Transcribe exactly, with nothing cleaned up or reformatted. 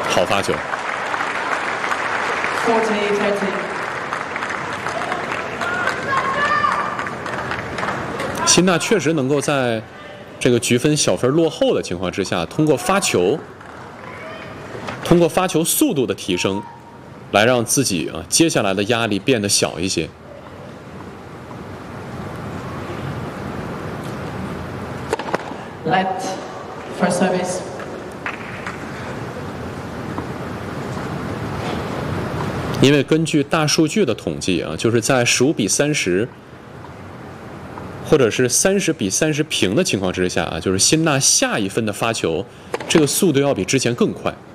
好发球。 forty thirty。 辛纳确实能够在这个局分小分落后的情况之下，通过发球，通过发球速度的提升，来让自己啊接下来的压力变得小一些。 Let first service。 因为根据大数据的统计啊，就是在十五比三十。或者是三十比三十平的情况之下啊，就是辛纳下一分的发球，这个速度要比之前更快。